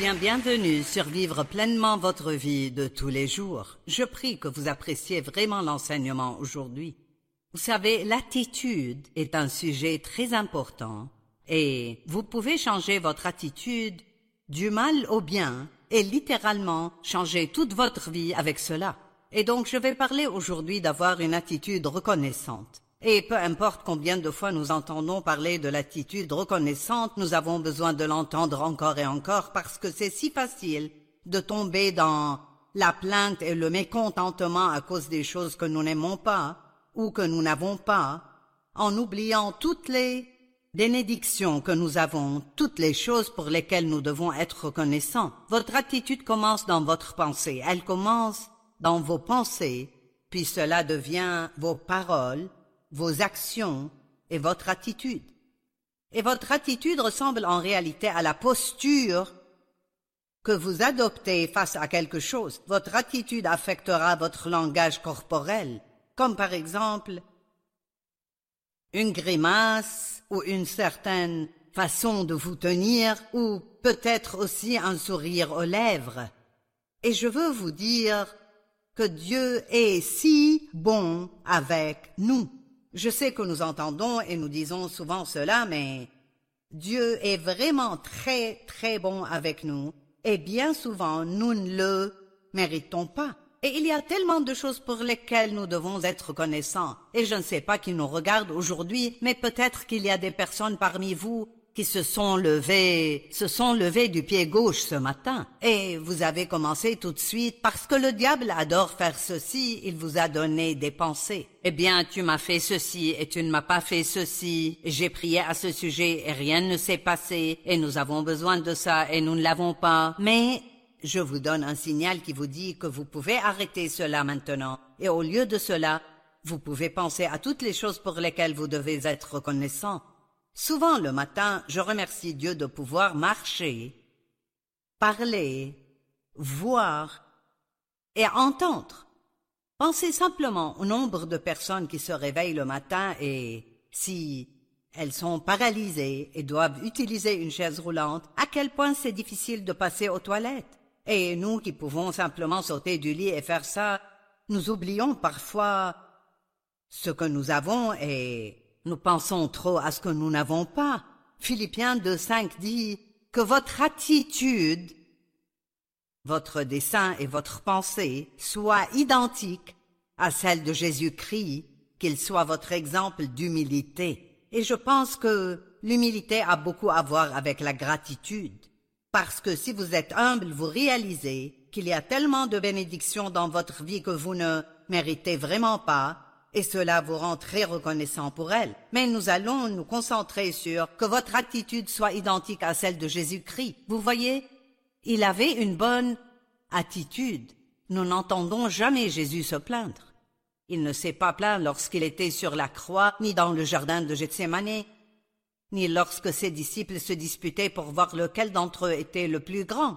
Bienvenue sur Vivre pleinement votre vie de tous les jours. Je prie que vous appréciez vraiment l'enseignement aujourd'hui. Vous savez, l'attitude est un sujet très important et vous pouvez changer votre attitude du mal au bien et littéralement changer toute votre vie avec cela. Et donc je vais parler aujourd'hui d'avoir une attitude reconnaissante. Et peu importe combien de fois nous entendons parler de l'attitude reconnaissante, nous avons besoin de l'entendre encore et encore parce que c'est si facile de tomber dans la plainte et le mécontentement à cause des choses que nous n'aimons pas ou que nous n'avons pas, en oubliant toutes les bénédictions que nous avons, toutes les choses pour lesquelles nous devons être reconnaissants. Votre attitude commence dans votre pensée, elle commence dans vos pensées, puis cela devient vos paroles, vos actions et votre attitude. Et votre attitude ressemble en réalité à la posture que vous adoptez face à quelque chose. Votre attitude affectera votre langage corporel, comme par exemple une grimace ou une certaine façon de vous tenir ou peut-être aussi un sourire aux lèvres. Et je veux vous dire que Dieu est si bon avec nous. Je sais que nous entendons et nous disons souvent cela, mais Dieu est vraiment très, très bon avec nous et bien souvent nous ne le méritons pas. Et il y a tellement de choses pour lesquelles nous devons être reconnaissants. Et je ne sais pas qui nous regarde aujourd'hui, mais peut-être qu'il y a des personnes parmi vous qui se sont levées du pied gauche ce matin. Et vous avez commencé tout de suite parce que le diable adore faire ceci, il vous a donné des pensées. Eh bien, tu m'as fait ceci et tu ne m'as pas fait ceci. J'ai prié à ce sujet et rien ne s'est passé et nous avons besoin de ça et nous ne l'avons pas. Mais je vous donne un signal qui vous dit que vous pouvez arrêter cela maintenant. Et au lieu de cela, vous pouvez penser à toutes les choses pour lesquelles vous devez être reconnaissant. Souvent le matin, je remercie Dieu de pouvoir marcher, parler, voir et entendre. Pensez simplement au nombre de personnes qui se réveillent le matin et si elles sont paralysées et doivent utiliser une chaise roulante, à quel point c'est difficile de passer aux toilettes. Et nous qui pouvons simplement sauter du lit et faire ça, nous oublions parfois ce que nous avons et nous pensons trop à ce que nous n'avons pas. Philippiens 2:5 dit que votre attitude, votre dessein et votre pensée soient identiques à celle de Jésus-Christ, qu'il soit votre exemple d'humilité. Et je pense que l'humilité a beaucoup à voir avec la gratitude. Parce que si vous êtes humble, vous réalisez qu'il y a tellement de bénédictions dans votre vie que vous ne méritez vraiment pas, et cela vous rend très reconnaissant pour elle. Mais nous allons nous concentrer sur que votre attitude soit identique à celle de Jésus-Christ. Vous voyez, il avait une bonne attitude. Nous n'entendons jamais Jésus se plaindre. Il ne s'est pas plaint lorsqu'il était sur la croix, ni dans le jardin de Gethsémani, ni lorsque ses disciples se disputaient pour voir lequel d'entre eux était le plus grand.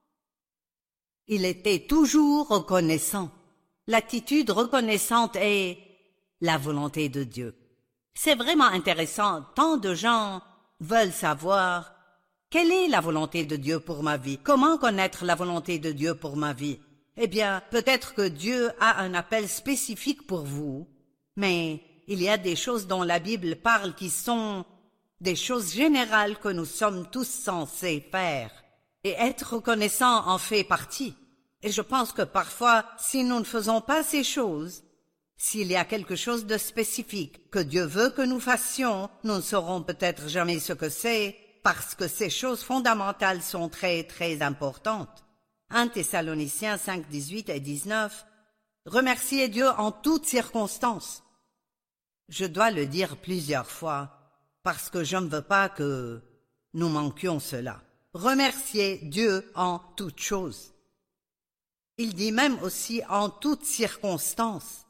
Il était toujours reconnaissant. L'attitude reconnaissante est la volonté de Dieu. C'est vraiment intéressant, tant de gens veulent savoir quelle est la volonté de Dieu pour ma vie, comment connaître la volonté de Dieu pour ma vie. Eh bien, peut-être que Dieu a un appel spécifique pour vous, mais il y a des choses dont la Bible parle qui sont des choses générales que nous sommes tous censés faire, et être reconnaissant en fait partie. Et je pense que parfois, si nous ne faisons pas ces choses, s'il y a quelque chose de spécifique que Dieu veut que nous fassions, nous ne saurons peut-être jamais ce que c'est, parce que ces choses fondamentales sont très, très importantes. 1 Thessaloniciens 5, 18 et 19. Remerciez Dieu en toutes circonstances. Je dois le dire plusieurs fois, parce que je ne veux pas que nous manquions cela. Remerciez Dieu en toutes choses. Il dit même aussi en toutes circonstances.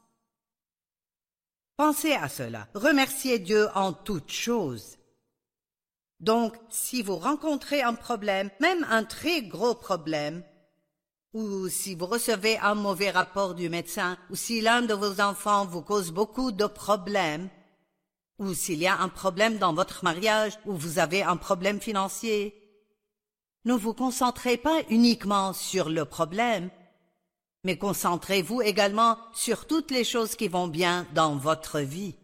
Pensez à cela. Remerciez Dieu en toutes choses. Donc, si vous rencontrez un problème, même un très gros problème, ou si vous recevez un mauvais rapport du médecin, ou si l'un de vos enfants vous cause beaucoup de problèmes, ou s'il y a un problème dans votre mariage, ou vous avez un problème financier, Ne vous concentrez pas uniquement sur le problème, mais concentrez-vous également sur toutes les choses qui vont bien dans votre vie.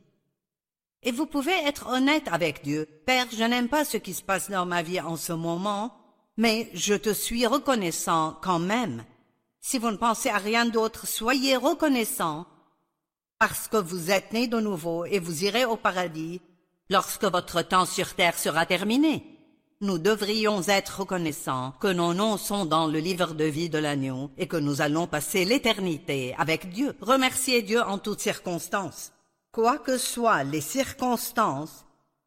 Et vous pouvez être honnête avec Dieu. Père, je n'aime pas ce qui se passe dans ma vie en ce moment, mais je te suis reconnaissant quand même. Si vous ne pensez à rien d'autre, soyez reconnaissant parce que vous êtes né de nouveau et vous irez au paradis lorsque votre temps sur terre sera terminé. Nous devrions être reconnaissants que nos noms sont dans le livre de vie de l'agneau et que nous allons passer l'éternité avec Dieu. Remerciez Dieu en toutes circonstances. Quoi que soient les circonstances,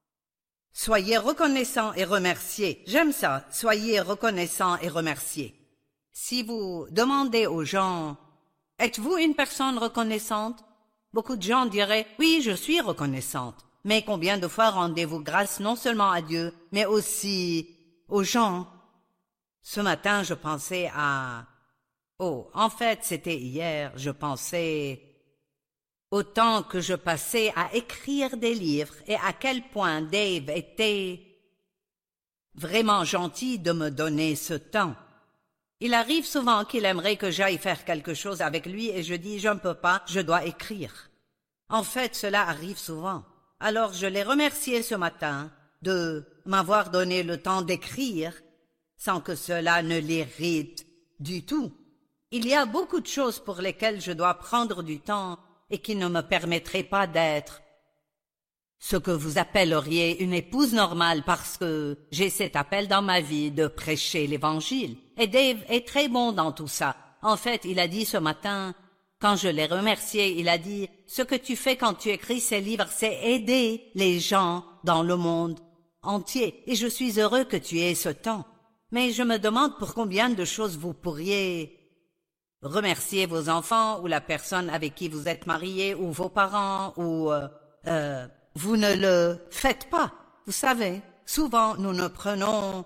soyez reconnaissants et remerciés. J'aime ça, soyez reconnaissants et remerciés. Si vous demandez aux gens, êtes-vous une personne reconnaissante? Beaucoup de gens diraient, oui, je suis reconnaissante. Mais combien de fois rendez-vous grâce non seulement à Dieu, mais aussi aux gens? Ce matin, je pensais à... en fait, c'était hier, je pensais au temps que je passais à écrire des livres et à quel point Dave était vraiment gentil de me donner ce temps. Il arrive souvent qu'il aimerait que j'aille faire quelque chose avec lui et je dis « je ne peux pas, je dois écrire ». En fait, cela arrive souvent. Alors je l'ai remercié ce matin de m'avoir donné le temps d'écrire sans que cela ne l'irrite du tout. Il y a beaucoup de choses pour lesquelles je dois prendre du temps et qui ne me permettraient pas d'être ce que vous appelleriez une épouse normale parce que j'ai cet appel dans ma vie de prêcher l'Évangile. Et Dave est très bon dans tout ça. En fait, il a dit ce matin, quand je l'ai remercié, il a dit « Ce que tu fais quand tu écris ces livres, c'est aider les gens dans le monde entier. Et je suis heureux que tu aies ce temps. Mais je me demande pour combien de choses vous pourriez remercier vos enfants ou la personne avec qui vous êtes marié ou vos parents ou... vous ne le faites pas. Vous savez, souvent nous ne prenons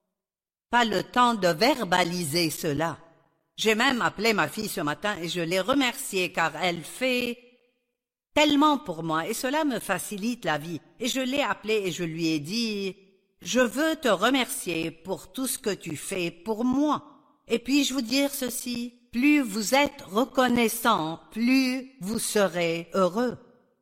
pas le temps de verbaliser cela. J'ai même appelé ma fille ce matin et je l'ai remerciée car elle fait tellement pour moi et cela me facilite la vie. Et je l'ai appelée et je lui ai dit « Je veux te remercier pour tout ce que tu fais pour moi. » Et puis-je vous dire ceci, plus vous êtes reconnaissant, plus vous serez heureux.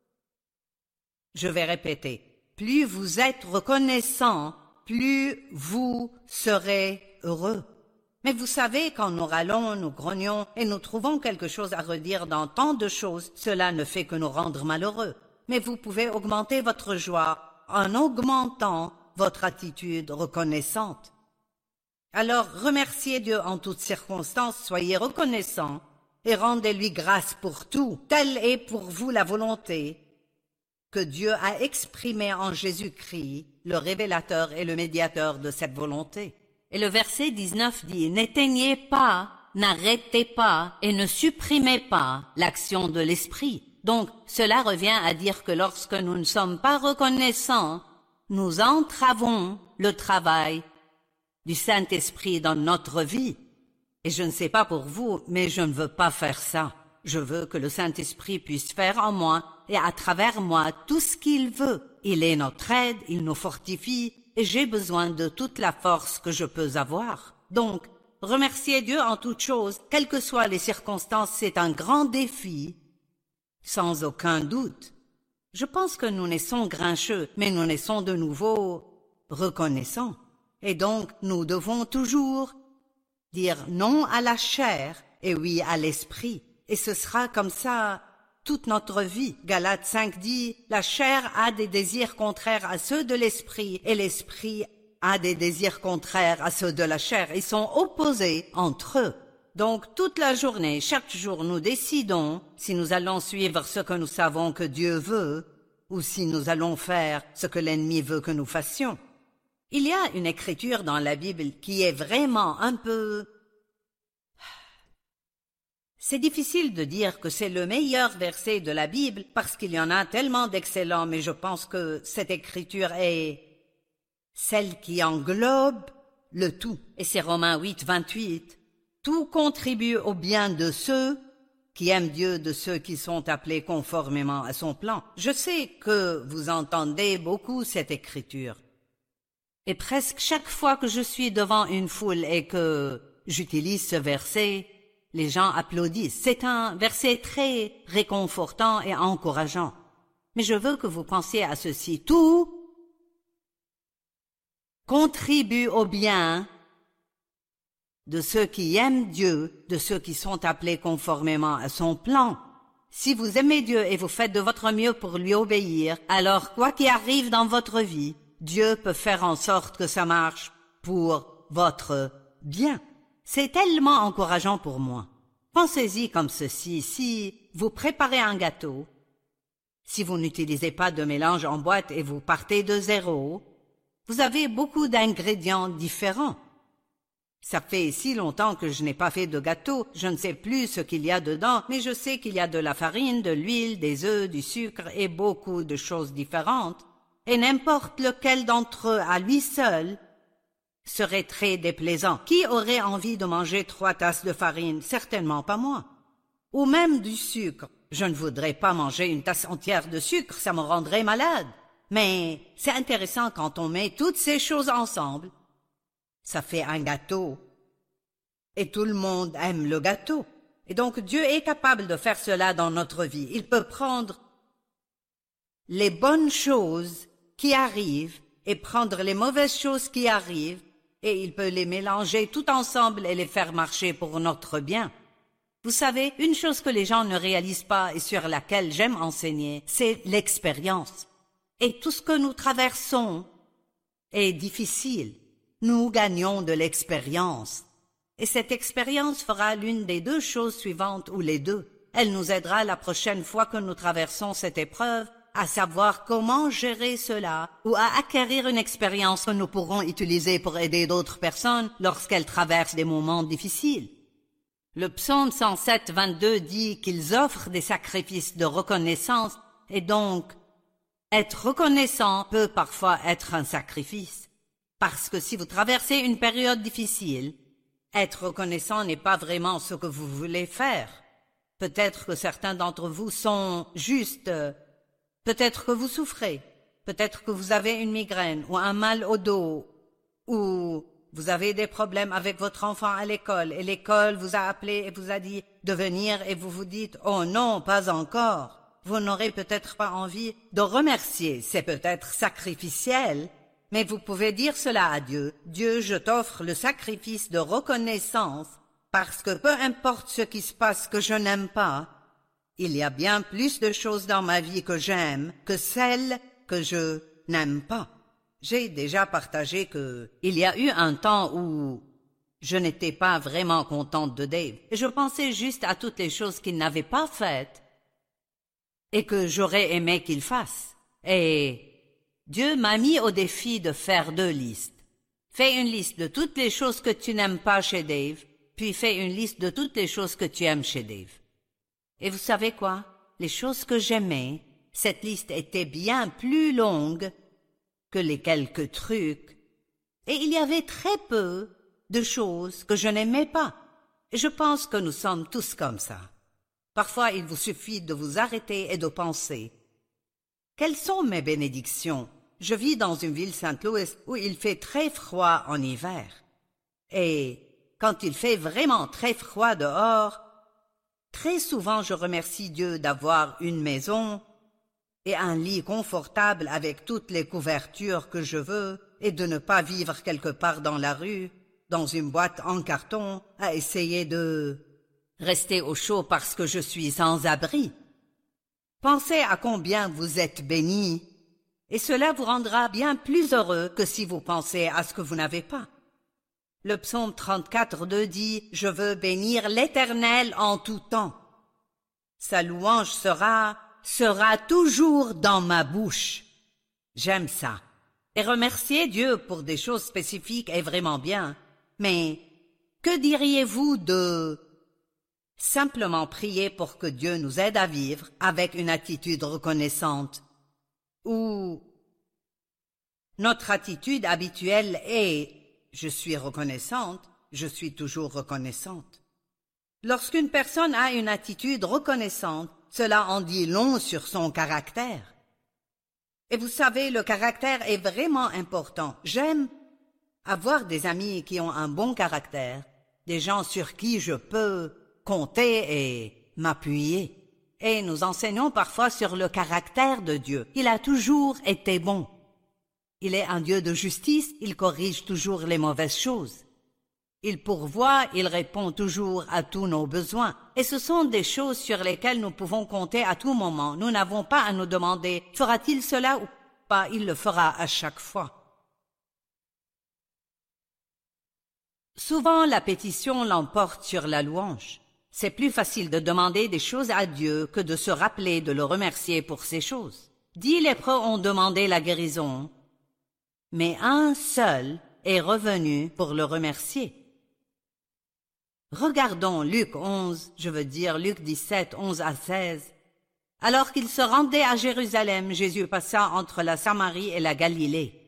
Je vais répéter, plus vous êtes reconnaissant, plus vous serez heureux. Mais vous savez, quand nous râlons, nous grognons et nous trouvons quelque chose à redire dans tant de choses, cela ne fait que nous rendre malheureux. Mais vous pouvez augmenter votre joie en augmentant votre attitude reconnaissante. Alors remerciez Dieu en toutes circonstances, soyez reconnaissants et rendez-lui grâce pour tout. Telle est pour vous la volonté que Dieu a exprimée en Jésus-Christ, le révélateur et le médiateur de cette volonté. Et le verset 19 dit « N'éteignez pas, n'arrêtez pas et ne supprimez pas l'action de l'Esprit. » Donc, cela revient à dire que lorsque nous ne sommes pas reconnaissants, nous entravons le travail du Saint-Esprit dans notre vie. Et je ne sais pas pour vous, mais je ne veux pas faire ça. Je veux que le Saint-Esprit puisse faire en moi et à travers moi tout ce qu'il veut. Il est notre aide, il nous fortifie et j'ai besoin de toute la force que je peux avoir. Donc, remercier Dieu en toutes choses, quelles que soient les circonstances, c'est un grand défi, sans aucun doute. Je pense que nous naissons grincheux, mais nous naissons de nouveau reconnaissants. Et donc, nous devons toujours dire non à la chair et oui à l'esprit. Et ce sera comme ça toute notre vie. Galates 5 dit, la chair a des désirs contraires à ceux de l'esprit et l'esprit a des désirs contraires à ceux de la chair. Ils sont opposés entre eux. Donc toute la journée, chaque jour, nous décidons si nous allons suivre ce que nous savons que Dieu veut ou si nous allons faire ce que l'ennemi veut que nous fassions. Il y a une écriture dans la Bible qui est vraiment un peu... C'est difficile de dire que c'est le meilleur verset de la Bible parce qu'il y en a tellement d'excellents, mais je pense que cette écriture est celle qui englobe le tout. Et c'est Romains 8, 28. Tout contribue au bien de ceux qui aiment Dieu, de ceux qui sont appelés conformément à son plan. Je sais que vous entendez beaucoup cette écriture. Et presque chaque fois que je suis devant une foule et que j'utilise ce verset, les gens applaudissent. C'est un verset très réconfortant et encourageant. Mais je veux que vous pensiez à ceci. Tout contribue au bien de ceux qui aiment Dieu, de ceux qui sont appelés conformément à son plan. Si vous aimez Dieu et vous faites de votre mieux pour lui obéir, alors quoi qu'il arrive dans votre vie, Dieu peut faire en sorte que ça marche pour votre bien. C'est tellement encourageant pour moi. Pensez-y comme ceci, si vous préparez un gâteau, si vous n'utilisez pas de mélange en boîte et vous partez de zéro, vous avez beaucoup d'ingrédients différents. Ça fait si longtemps que je n'ai pas fait de gâteau, je ne sais plus ce qu'il y a dedans, mais je sais qu'il y a de la farine, de l'huile, des œufs, du sucre et beaucoup de choses différentes. Et n'importe lequel d'entre eux à lui seul serait très déplaisant. Qui aurait envie de manger 3 tasses de farine? Certainement pas moi. Ou même du sucre. Je ne voudrais pas manger une tasse entière de sucre, ça me rendrait malade. Mais c'est intéressant quand on met toutes ces choses ensemble. Ça fait un gâteau. Et tout le monde aime le gâteau. Et donc Dieu est capable de faire cela dans notre vie. Il peut prendre les bonnes choses qui arrivent et prendre les mauvaises choses qui arrivent et il peut les mélanger tout ensemble et les faire marcher pour notre bien. Vous savez, une chose que les gens ne réalisent pas et sur laquelle j'aime enseigner, c'est l'expérience. Et tout ce que nous traversons est difficile. Nous gagnons de l'expérience. Et cette expérience fera l'une des 2 choses suivantes ou les 2. Elle nous aidera la prochaine fois que nous traversons cette épreuve à savoir comment gérer cela ou à acquérir une expérience que nous pourrons utiliser pour aider d'autres personnes lorsqu'elles traversent des moments difficiles. Le psaume 107, 22 dit qu'ils offrent des sacrifices de reconnaissance et donc être reconnaissant peut parfois être un sacrifice. Parce que si vous traversez une période difficile, être reconnaissant n'est pas vraiment ce que vous voulez faire. Peut-être que certains d'entre vous sont juste, peut-être que vous souffrez, peut-être que vous avez une migraine ou un mal au dos, ou vous avez des problèmes avec votre enfant à l'école et l'école vous a appelé et vous a dit de venir et vous vous dites « Oh non, pas encore ». Vous n'aurez peut-être pas envie de remercier, c'est peut-être sacrificiel, mais vous pouvez dire cela à Dieu. Dieu, je t'offre le sacrifice de reconnaissance parce que peu importe ce qui se passe que je n'aime pas, il y a bien plus de choses dans ma vie que j'aime que celles que je n'aime pas. J'ai déjà partagé que il y a eu un temps où je n'étais pas vraiment contente de Dave et je pensais juste à toutes les choses qu'il n'avait pas faites et que j'aurais aimé qu'il fasse. Et Dieu m'a mis au défi de faire 2 listes. Fais une liste de toutes les choses que tu n'aimes pas chez Dave, puis fais une liste de toutes les choses que tu aimes chez Dave. Et vous savez quoi? Les choses que j'aimais, cette liste était bien plus longue que les quelques trucs, et il y avait très peu de choses que je n'aimais pas. Et je pense que nous sommes tous comme ça. Parfois, il vous suffit de vous arrêter et de penser « Quelles sont mes bénédictions? Je vis dans une ville Saint-Louis où il fait très froid en hiver. Et quand il fait vraiment très froid dehors, très souvent je remercie Dieu d'avoir une maison et un lit confortable avec toutes les couvertures que je veux et de ne pas vivre quelque part dans la rue, dans une boîte en carton, à essayer de rester au chaud parce que je suis sans abri. Pensez à combien vous êtes bénis, et cela vous rendra bien plus heureux que si vous pensez à ce que vous n'avez pas. Le psaume 34:2 dit « Je veux bénir l'Éternel en tout temps. Sa louange sera toujours dans ma bouche. » J'aime ça. Et remercier Dieu pour des choses spécifiques est vraiment bien. Mais que diriez-vous de simplement prier pour que Dieu nous aide à vivre avec une attitude reconnaissante? Ou notre attitude habituelle est « Je suis reconnaissante, je suis toujours reconnaissante ». Lorsqu'une personne a une attitude reconnaissante, cela en dit long sur son caractère. Et vous savez, le caractère est vraiment important. J'aime Avoir des amis qui ont un bon caractère, des gens sur qui je peux compter et m'appuyer. Et nous enseignons parfois sur le caractère de Dieu. Il a toujours été bon. Il est un Dieu de justice, il corrige toujours les mauvaises choses. Il pourvoit, il répond toujours à tous nos besoins. Et ce sont des choses sur lesquelles nous pouvons compter à tout moment. Nous n'avons pas à nous demander « fera-t-il cela ou pas ?» Il le fera à chaque fois. Souvent, la pétition l'emporte sur la louange. C'est plus facile de demander des choses à Dieu que de se rappeler de le remercier pour ces choses. 10 lépreux ont demandé la guérison, mais un seul est revenu pour le remercier. Regardons Luc 17, 11 à 16. Alors qu'il se rendait à Jérusalem, Jésus passa entre la Samarie et la Galilée.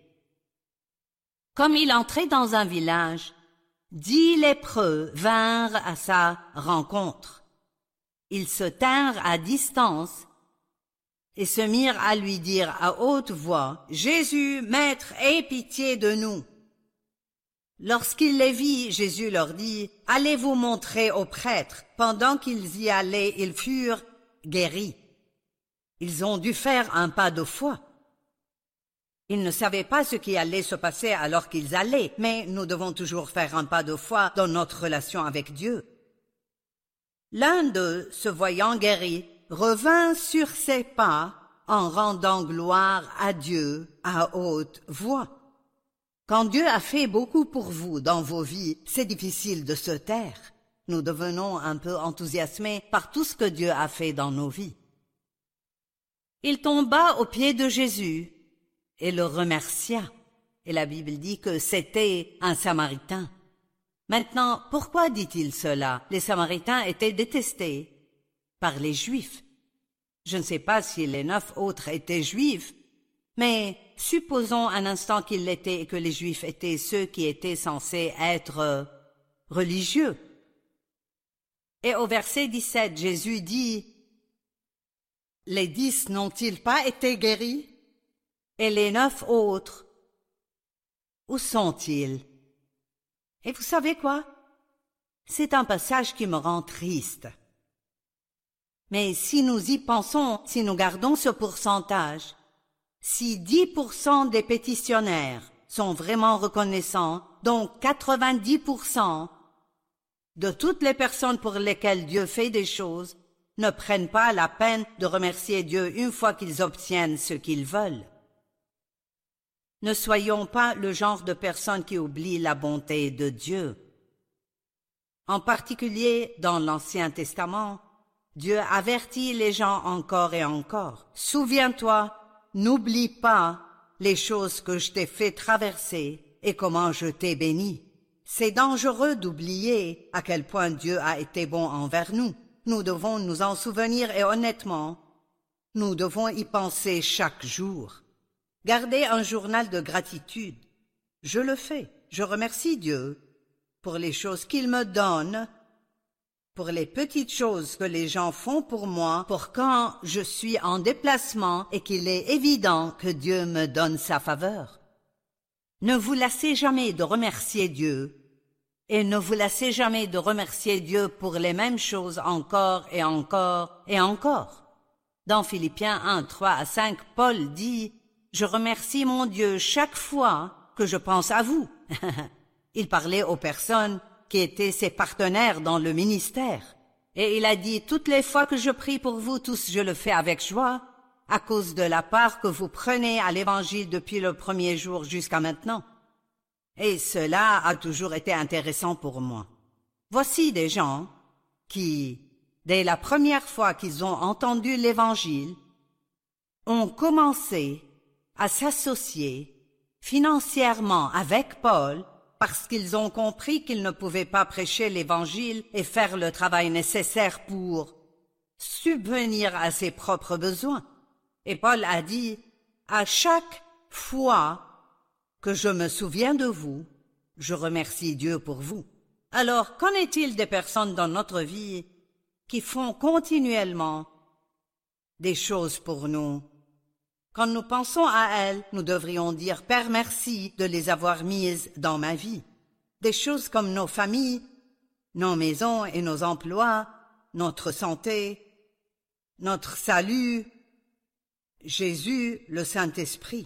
Comme il entrait dans un village, 10 lépreux vinrent à sa rencontre. Ils se tinrent à distance et se mirent à lui dire à haute voix, « Jésus, Maître, aie pitié de nous !» Lorsqu'il les vit, Jésus leur dit, « Allez vous montrer aux prêtres. » Pendant qu'ils y allaient, ils furent guéris. Ils ont dû faire un pas de foi. Ils ne savaient pas ce qui allait se passer alors qu'ils allaient, mais nous devons toujours faire un pas de foi dans notre relation avec Dieu. L'un d'eux, se voyant guéri, revint sur ses pas en rendant gloire à Dieu à haute voix. Quand Dieu a fait beaucoup pour vous dans vos vies, c'est difficile de se taire. Nous devenons un peu enthousiasmés par tout ce que Dieu a fait dans nos vies. Il tomba aux pieds de Jésus et le remercia. Et la Bible dit que c'était un Samaritain. Maintenant, pourquoi dit-il cela? Les Samaritains étaient détestés par les Juifs. Je ne sais pas si les 9 autres étaient Juifs, mais supposons un instant qu'ils l'étaient et que les Juifs étaient ceux qui étaient censés être religieux. Et au verset 17, Jésus dit, « Les 10 n'ont-ils pas été guéris? Et les 9 autres, où sont-ils? » Et vous savez quoi? C'est un passage qui me rend triste. Mais si nous y pensons, si nous gardons ce pourcentage, si 10% des pétitionnaires sont vraiment reconnaissants, donc 90% de toutes les personnes pour lesquelles Dieu fait des choses ne prennent pas la peine de remercier Dieu une fois qu'ils obtiennent ce qu'ils veulent. Ne soyons pas le genre de personnes qui oublient la bonté de Dieu. En particulier dans l'Ancien Testament, Dieu avertit les gens encore et encore. « Souviens-toi, n'oublie pas les choses que je t'ai fait traverser et comment je t'ai béni. » C'est dangereux d'oublier à quel point Dieu a été bon envers nous. Nous devons nous en souvenir et honnêtement, nous devons y penser chaque jour. Gardez un journal de gratitude. Je le fais. Je remercie Dieu pour les choses qu'il me donne, pour les petites choses que les gens font pour moi, pour quand je suis en déplacement et qu'il est évident que Dieu me donne sa faveur. Ne vous lassez jamais de remercier Dieu et ne vous lassez jamais de remercier Dieu pour les mêmes choses encore et encore et encore. Dans Philippiens 1, 3 à 5, Paul dit « Je remercie mon Dieu chaque fois que je pense à vous. » Il parlait aux personnes qui étaient ses partenaires dans le ministère. Et il a dit « Toutes les fois que je prie pour vous tous, je le fais avec joie, à cause de la part que vous prenez à l'Évangile depuis le premier jour jusqu'à maintenant. » Et cela a toujours été intéressant pour moi. Voici des gens qui, dès la première fois qu'ils ont entendu l'Évangile, ont commencé à s'associer financièrement avec Paul parce qu'ils ont compris qu'ils ne pouvaient pas prêcher l'Évangile et faire le travail nécessaire pour subvenir à ses propres besoins. Et Paul a dit, à chaque fois que je me souviens de vous, je remercie Dieu pour vous. Alors, qu'en est-il des personnes dans notre vie qui font continuellement des choses pour nous Quand nous pensons à elles, nous devrions dire « Père, merci de les avoir mises dans ma vie ». Des choses comme nos familles, nos maisons et nos emplois, notre santé, notre salut, Jésus, le Saint-Esprit.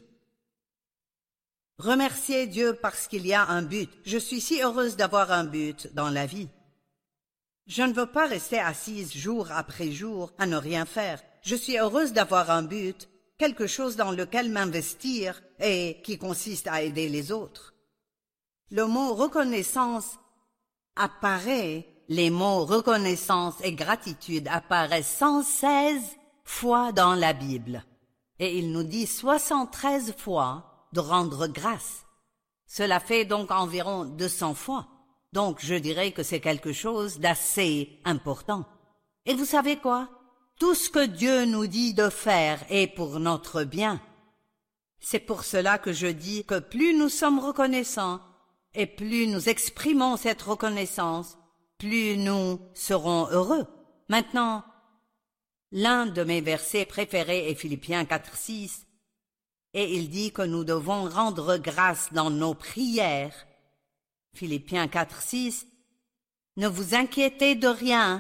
Remerciez Dieu parce qu'il y a un but. Je suis si heureuse d'avoir un but dans la vie. Je ne veux pas rester assise jour après jour à ne rien faire. Je suis heureuse d'avoir un but, quelque chose dans lequel m'investir et qui consiste à aider les autres. Le mot reconnaissance apparaît, les mots reconnaissance et gratitude apparaissent 116 fois dans la Bible. Et il nous dit 73 fois de rendre grâce. Cela fait donc environ 200 fois. Donc je dirais que c'est quelque chose d'assez important. Et vous savez quoi? Tout ce que Dieu nous dit de faire est pour notre bien. C'est pour cela que je dis que plus nous sommes reconnaissants et plus nous exprimons cette reconnaissance, plus nous serons heureux. Maintenant, l'un de mes versets préférés est Philippiens 4:6, et il dit que nous devons rendre grâce dans nos prières. Philippiens 4:6, ne vous inquiétez de rien.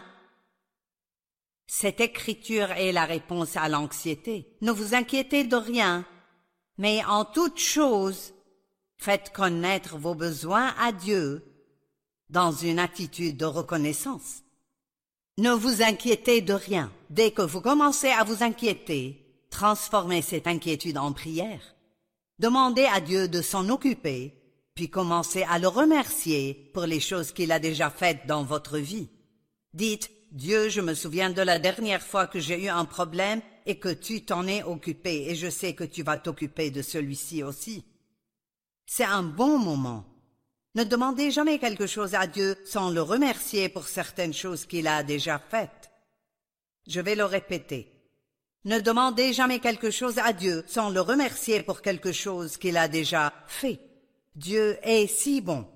Cette écriture est la réponse à l'anxiété. Ne vous inquiétez de rien, mais en toute chose, faites connaître vos besoins à Dieu dans une attitude de reconnaissance. Ne vous inquiétez de rien. Dès que vous commencez à vous inquiéter, transformez cette inquiétude en prière. Demandez à Dieu de s'en occuper, puis commencez à le remercier pour les choses qu'il a déjà faites dans votre vie. Dites, Dieu, je me souviens de la dernière fois que j'ai eu un problème et que tu t'en es occupé, et je sais que tu vas t'occuper de celui-ci aussi. C'est un bon moment. Ne demandez jamais quelque chose à Dieu sans le remercier pour certaines choses qu'il a déjà faites. Je vais le répéter. Ne demandez jamais quelque chose à Dieu sans le remercier pour quelque chose qu'il a déjà fait. Dieu est si bon.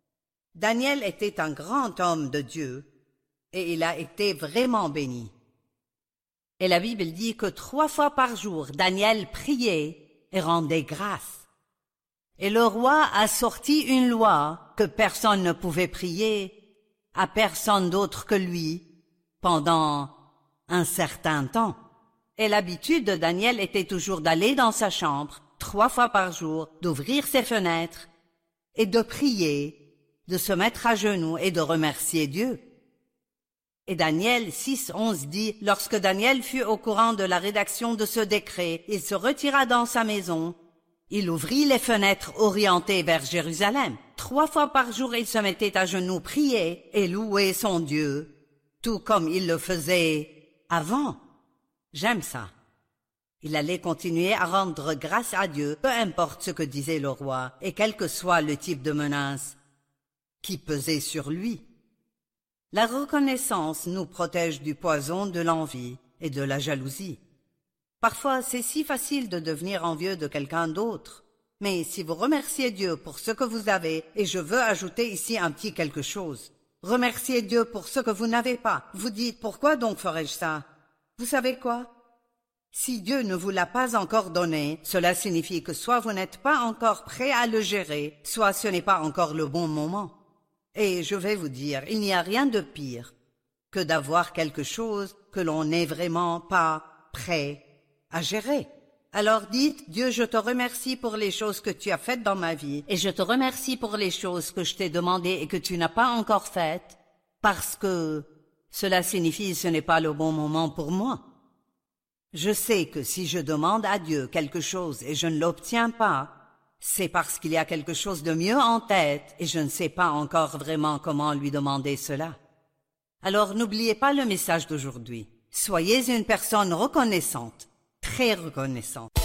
Daniel était un grand homme de Dieu et il a été vraiment béni. Et la Bible dit que 3 fois par jour, Daniel priait et rendait grâce. Et le roi a sorti une loi que personne ne pouvait prier à personne d'autre que lui pendant un certain temps. Et l'habitude de Daniel était toujours d'aller dans sa chambre 3 fois par jour, d'ouvrir ses fenêtres et de prier, de se mettre à genoux et de remercier Dieu. Et Daniel 6:11 dit, lorsque Daniel fut au courant de la rédaction de ce décret, il se retira dans sa maison. Il ouvrit les fenêtres orientées vers Jérusalem. 3 fois par jour, il se mettait à genoux, priait et louait son Dieu, tout comme il le faisait avant. J'aime ça. Il allait continuer à rendre grâce à Dieu, peu importe ce que disait le roi, et quel que soit le type de menace qui pesait sur lui. La reconnaissance nous protège du poison de l'envie et de la jalousie. Parfois, c'est si facile de devenir envieux de quelqu'un d'autre. Mais si vous remerciez Dieu pour ce que vous avez, et je veux ajouter ici un petit quelque chose, remerciez Dieu pour ce que vous n'avez pas. Vous dites, pourquoi donc ferais-je ça? Vous savez quoi? Si Dieu ne vous l'a pas encore donné, cela signifie que soit vous n'êtes pas encore prêt à le gérer, soit ce n'est pas encore le bon moment. Et je vais vous dire, il n'y a rien de pire que d'avoir quelque chose que l'on n'est vraiment pas prêt à gérer. Alors dites, Dieu, je te remercie pour les choses que tu as faites dans ma vie, et je te remercie pour les choses que je t'ai demandées et que tu n'as pas encore faites, parce que cela signifie que ce n'est pas le bon moment pour moi. Je sais que si je demande à Dieu quelque chose et je ne l'obtiens pas, c'est parce qu'il y a quelque chose de mieux en tête et je ne sais pas encore vraiment comment lui demander cela. Alors n'oubliez pas le message d'aujourd'hui. Soyez une personne reconnaissante, très reconnaissante.